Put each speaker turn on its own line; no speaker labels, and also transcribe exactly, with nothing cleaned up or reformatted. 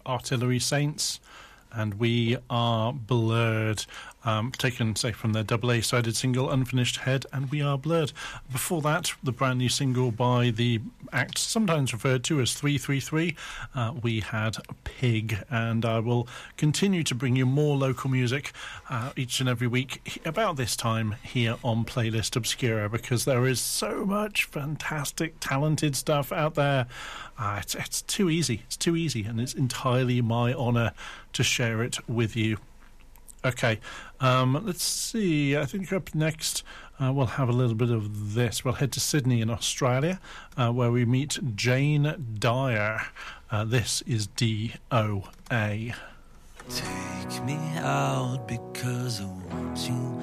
Artillery Saints, and We Are Blurred, um, taken, say, from their double A-sided single Unfinished Head, and We Are Blurred. Before that, the brand new single by the act sometimes referred to as three three three, uh, we had Pig, and I will continue to bring you more local music uh, each and every week about this time here on Playlist Obscura, because there is so much fantastic, talented stuff out there. Uh, it's, it's too easy. It's too easy, and it's entirely my honour to share it with you. Okay, um, let's see. I think up next uh, we'll have a little bit of this. We'll head to Sydney in Australia, uh, where we meet Jane Dyer. Uh, this is D O A.
Take me out because I want you.